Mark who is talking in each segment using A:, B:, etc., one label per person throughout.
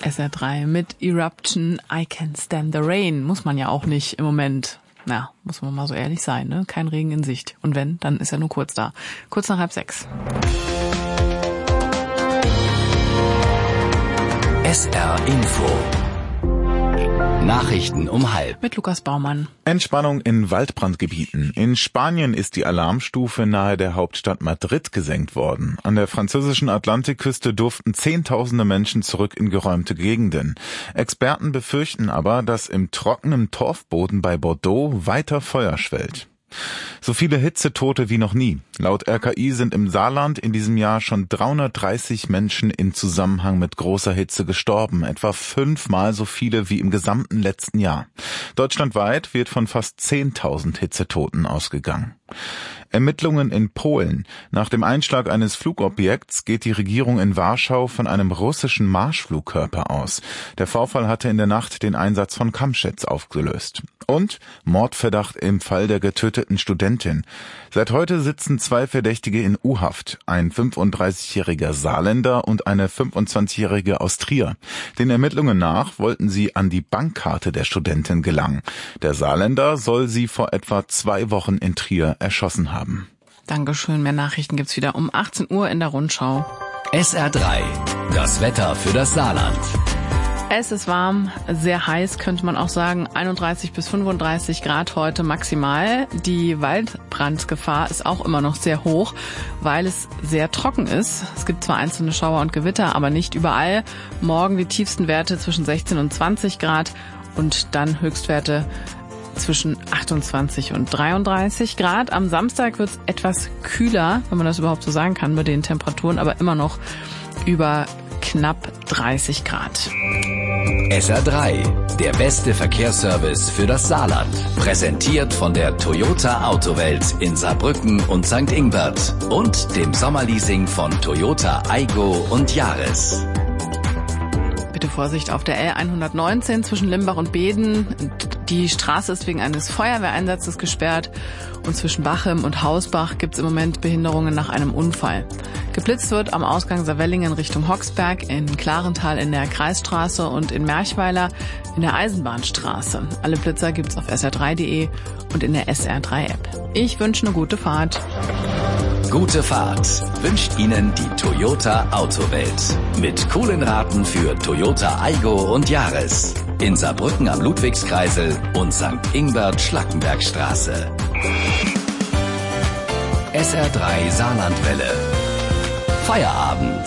A: SR3 mit Eruption, I Can Stand the Rain. Muss man ja auch nicht im Moment. Na, muss man mal so ehrlich sein, ne? Kein Regen in Sicht. Und wenn, dann ist er nur kurz da. Kurz nach 5:30.
B: SR Info. Nachrichten um 5:30.
A: Mit Lukas Baumann.
C: Entspannung in Waldbrandgebieten. In Spanien ist die Alarmstufe nahe der Hauptstadt Madrid gesenkt worden. An der französischen Atlantikküste durften Zehntausende Menschen zurück in geräumte Gegenden. Experten befürchten aber, dass im trockenen Torfboden bei Bordeaux weiter Feuer schwellt. So viele Hitzetote wie noch nie. Laut RKI sind im Saarland in diesem Jahr schon 330 Menschen in Zusammenhang mit großer Hitze gestorben, etwa 5-mal so viele wie im gesamten letzten Jahr. Deutschlandweit wird von fast 10.000 Hitzetoten ausgegangen. Ermittlungen in Polen. Nach dem Einschlag eines Flugobjekts geht die Regierung in Warschau von einem russischen Marschflugkörper aus. Der Vorfall hatte in der Nacht den Einsatz von Kampfjets aufgelöst. Und Mordverdacht im Fall der getöteten Studentin. Seit heute sitzen 2 Verdächtige in U-Haft, ein 35-jähriger Saarländer und eine 25-jährige aus Trier. Den Ermittlungen nach wollten sie an die Bankkarte der Studentin gelangen. Der Saarländer soll sie vor etwa 2 Wochen in Trier erschossen haben.
A: Dankeschön. Mehr Nachrichten gibt's wieder um 18 Uhr in der Rundschau.
B: SR3. Das Wetter für das Saarland.
A: Es ist warm, sehr heiß, könnte man auch sagen. 31 bis 35 Grad heute maximal. Die Waldbrandgefahr ist auch immer noch sehr hoch, weil es sehr trocken ist. Es gibt zwar einzelne Schauer und Gewitter, aber nicht überall. Morgen die tiefsten Werte zwischen 16 und 20 Grad und dann Höchstwerte zwischen 28 und 33 Grad. Am Samstag wird es etwas kühler, wenn man das überhaupt so sagen kann, bei den Temperaturen, aber immer noch über knapp 30 Grad.
B: SR3, der beste Verkehrsservice für das Saarland. Präsentiert von der Toyota Autowelt in Saarbrücken und St. Ingbert und dem Sommerleasing von Toyota Aygo und Yaris.
A: Bitte Vorsicht auf der L119 zwischen Limbach und Beeden. Die Straße ist wegen eines Feuerwehreinsatzes gesperrt und zwischen Bachem und Hausbach gibt es im Moment Behinderungen nach einem Unfall. Geblitzt wird am Ausgang Saarwellingen Richtung Hoxberg, in Klarental in der Kreisstraße und in Merchweiler in der Eisenbahnstraße. Alle Blitzer gibt's auf sr3.de und in der SR3-App. Ich wünsche eine gute Fahrt.
B: Gute Fahrt wünscht Ihnen die Toyota Autowelt. Mit coolen Raten für Toyota Aygo und Yaris. In Saarbrücken am Ludwigskreisel und St. Ingbert-Schlackenbergstraße. SR3 Saarlandwelle. Feierabend.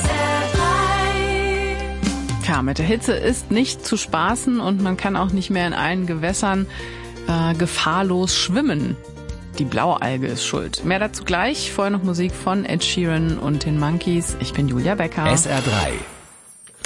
A: Tja, mit der Hitze ist nicht zu spaßen und man kann auch nicht mehr in allen Gewässern gefahrlos schwimmen. Die Blaualge ist schuld. Mehr dazu gleich. Vorher noch Musik von Ed Sheeran und den Monkees. Ich bin Julia Becker.
B: SR3.